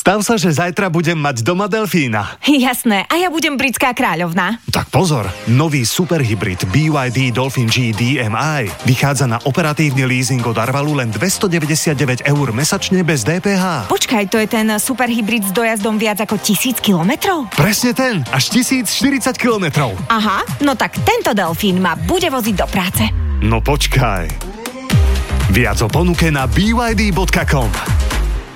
Stav sa, že zajtra budem mať doma delfína. Jasné, a ja budem britská kráľovná. Tak pozor, nový superhybrid BYD Dolphin G DMI vychádza na operatívny leasing od Arvalu len 299 € mesačne bez DPH. Počkaj, to je ten superhybrid s dojazdom viac ako 1000 kilometrov? Presne ten, až 1040 kilometrov. Aha, no tak tento delfín ma bude voziť do práce. No počkaj. Viac o ponuke na byd.com.